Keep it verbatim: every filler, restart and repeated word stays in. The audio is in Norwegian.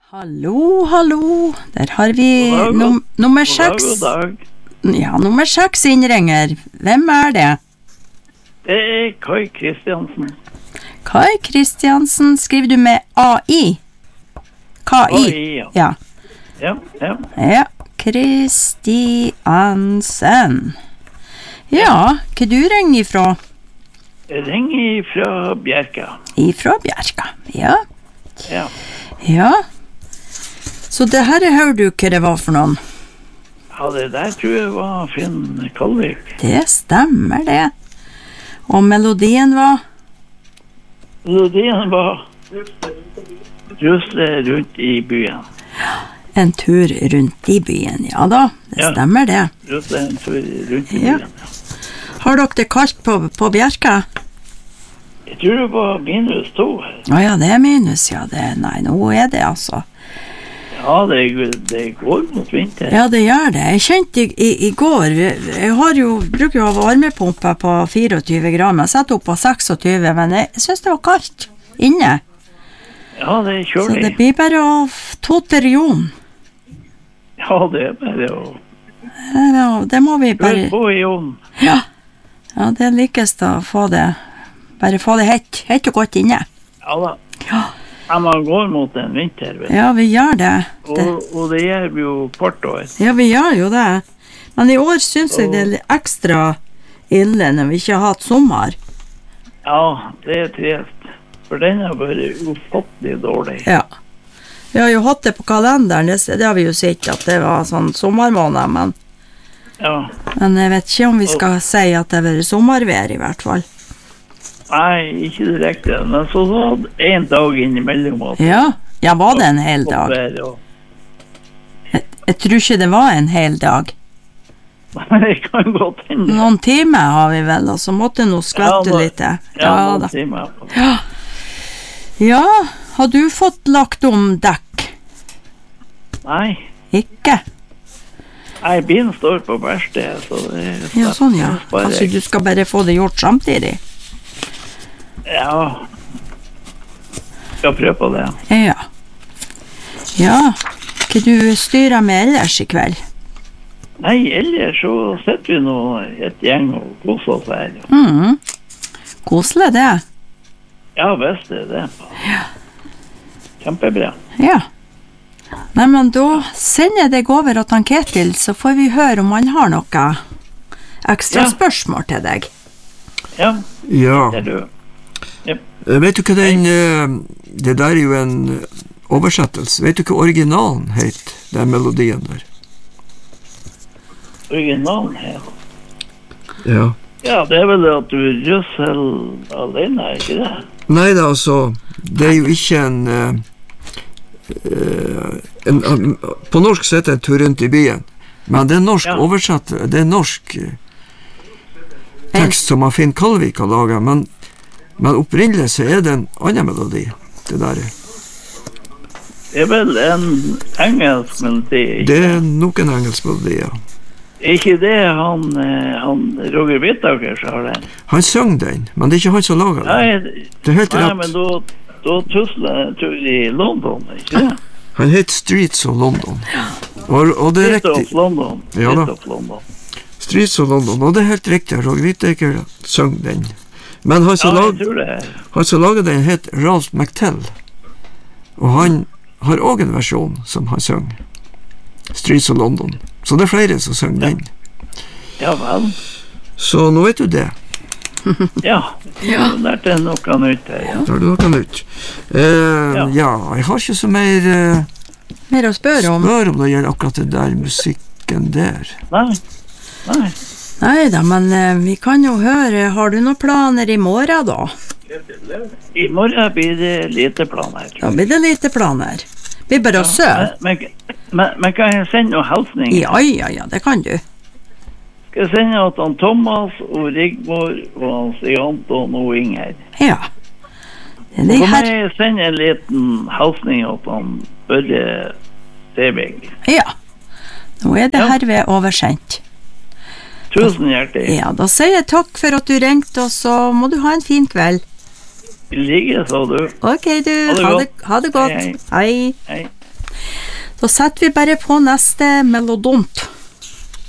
Hallo, hallo, der har vi God dag, num nummer seks. God dag, god dag. Ja, nummer seks innringer. Hvem er det? Det er Kai Kristiansen. Kai Kristiansen, skriver du med A I? K I? ja. Ja. Ja, ja. Ja, Kristiansen. Ja, hva du ringer ifra? Jeg ringer fra Bjerka. Ifra Bjerka, ja. Ja. Ja. Så det her hører du hva det var for noen? Ja, det der tror jeg var Finn Kalvik. Det stemmer det. Og melodien var? Melodien var Rusle rundt i byen. En tur rundt i byen, ja da, det Ja. stemmer det. Rusle en tur rundt i Ja. byen. Har dere det kaldt på, på Bjerka? Jeg tror det var minus to her. Å ja, det er minus, ja. Det, nei, nå er det altså. Ja, det, det går mot vinter. Ja, det gjør det. Jeg kjente i, i, i går, jeg har jo, bruker jo å ha varmepumpe på fireogtyve grader, jeg setter opp på seksogtyve, men jeg synes det var kaldt inne. Ja, det er Så kjølig. det blir bare å tote region. Ja, det er bare å Ja, det må vi kjøre bare... på i ovnen. Ja, ja det er likest å få det, bare få det hett, hett og godt inne. Ja da. Ja, Ja, man går mot en vinter, vet du. ja vi gjør det. det. Og, og det gjør vi jo hvert år. Ja, vi gjør jo det. Men i år synes jeg det er litt ekstra ille når vi ikke har hatt sommer. Ja, det er trist. For den har vært ufattelig dårlig. Ja. Vi har jo hatt det på kalenderen, det, det har vi jo sett at det var sånn sommermåned, men, Ja. men jeg vet ikke om vi skal si at det har vært sommervær i hvert fall. Nei, ikke direkte. Men så hadde en dag innimellom at Ja, ja var det en hel dag? vær og- Jeg, jeg tror ikke det var en hel dag. Nei, det kan godt hende. Noen timer har vi vel, og så måtte jeg nå skvette Ja, da- litt. Ja, Ja, noen da. timer på det. Ja. Ja, har du fått lagt om dekk? Nei, Ikke? nei, bilen står på verkstedet, så det er Ja, sånn ja. det er bare- Kanskje du skal bare få det gjort samtidig? Ja. Skal prøve på det. Ja. Ja, hva du styrer med ellers i kveld? Nei, ellers så sitter vi nå et gjeng og koser oss her. Mhm. Koselig det. Ja, visst er det. Kjempebra. Ja. Nei, men da sender jeg deg over til Ketil, så får vi høre om han har noe ekstra Ja. spørsmål til deg. Ja, Ja, det er du. Eh, vet du hva den, eh, det der er jo en eh, oversettelse, vet du hva originalen het, den melodien der? Originalen her. Ja. Ja, det er vel det at du russer alene, ikke det? Nei da, altså, det er jo ikke en, eh, eh, en, en på norsk så heter det en tur rundt i byen, men det er norsk Ja. oversatt, det er norsk eh, tekst som Finn Kalvik har laget, men, men opprinnelig så er det en annen melodi, det der er. Det er vel en engelsk melodi. Det er nok en engelsk melodi, ja. Ikke det han, eh, han Roger Whittaker som har den? Han søng den, men det er ikke han som lager den. Nei, Det er helt nei rett. men da, da tusler jeg en tur i London, ikke det? Han heter Streets of London. Og, og det er Street of riktig. London. Ja da. Street of London. Streets of London, og det er helt riktig. Roger Whittaker søng den. Men han som, Ja, jeg lag, tror det. han som lager den het Ralph McTell. Og han har også en versjon som han søng. Streets of London. Så det er flere som søng den. Ja vel. Så nå vet du det. Ja, ja. Lærte jeg noe nytt her, ja. Da har du noe nytt. Eh, ja. Ja. jeg har ikke så mer eh, Mer å spørre om? spør om det gjelder akkurat det der musikken der. Nei, nei. Nei da, men eh, vi kan jo høre, har du noen planer i morgen da? I morgen blir det lite planer. Da blir det lite planer. Vi bare å søve. Men, men, men kan jeg sende noen hilsninger? Ja, ja, ja, det kan du. Skal jeg sende til han Thomas og Rigmor og han Stig Anton og Inger? Ja. Det er Så det kan her. jeg sende en liten hilsning til han Børre Sevig. Ja. Nå er det Ja. herved oversendt. Tusen hjertelig. Ja, da sier jeg takk for at du ringte, og så må du ha en fin kveld. I like så du. Ok, du. Ha det Ha godt. det, ha det godt. Hei, Hei. Hei. Da setter vi bare på neste melodont.